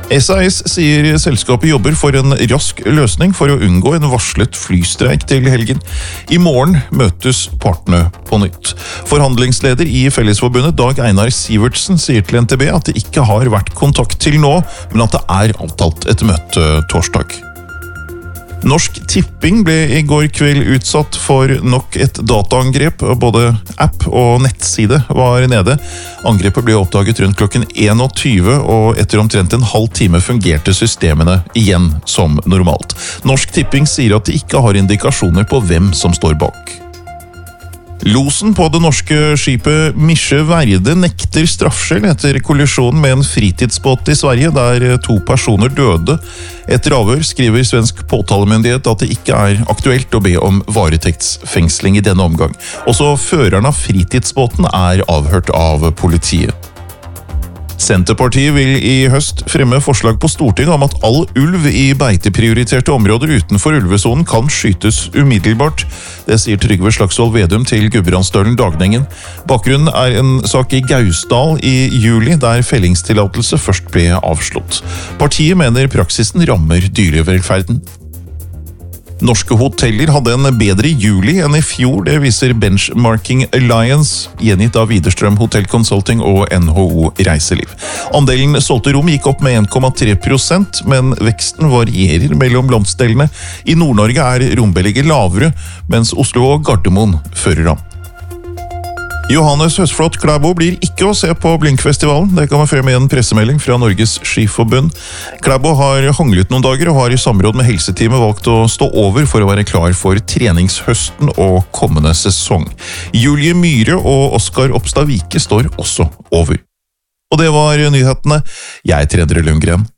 SAS sier selskapet jobber for en rask løsning for å unngå en varslet flystreik til helgen. I morgen møtes partene på nytt. Forhandlingsleder i Fellesforbundet Dag Einar Sivertsen sier til NTB at det ikke har vært kontakt til nå, men at det er avtalt et møte torsdag. Norsk Tipping ble i går kveld utsatt for nok et dataangrep. Både app og nettside var nede. Angrepet ble oppdaget rundt klokken 21, og etter omtrent en halv time fungerte systemene igjen som normalt. Norsk Tipping sier at de ikke har indikasjoner på hvem som står bak. Losen på det norske skipet Misje Verde nekter straffskyld etter kollisjonen med en fritidsbåt i Sverige, der 2 personer døde. Etter avhør skriver svensk påtalemyndighet at det ikke er aktuelt å be om varetektsfengsling i denne omgang. Også føreren av fritidsbåten er avhørt av politiet. Senterpartiet vil i høst fremme forslag på Stortinget om at all ulv i beiteprioriterte områder utenfor ulvesonen kan skytes umiddelbart. Det sier Trygve Slagsvold Vedum til Gudbrandsdølen Dagningen. Bakgrunnen er en sak i Gausdal i juli, der fellingstillatelse først ble avslått. Partiet mener praksisen rammer dyrevelferden. Norske hoteller hadde en bedre juli enn i fjor, det viser Benchmarking Alliance, gjengitt av Widerstrøm Hotel Consulting og NHO Reiseliv. Andelen solgte rom gikk opp med 1,3%, men veksten varierer mellom landsdelene. I Nord-Norge er rombelegget lavere, mens Oslo og Gardermoen fører an. Johannes Høsflot Klæbo blir ikke å se på Blinkfestivalen. Det kan man frem i en pressemelding fra Norges Skiforbund. Klæbo har hanglet noen dager og har i samråd med helseteamet valgt å stå over for å være klar for treningshøsten og kommende sesong. Julie Myhre og Oskar Opstad Vike står også over. Og det var nyhetene. Jeg er Endre Lundgren.